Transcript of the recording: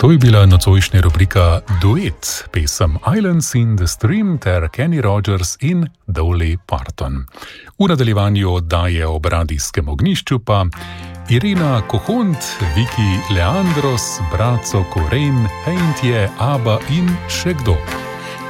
To je bila nocojšnja rubrika Duet, pesem Islands in the Stream ter Kenny Rogers in Dolly Parton. V nadaljevanju oddaje ob radijskem ognjišču pa Irina Kohont, Viki Leandros, Braco Koren, Heintje, Aba in še kdo.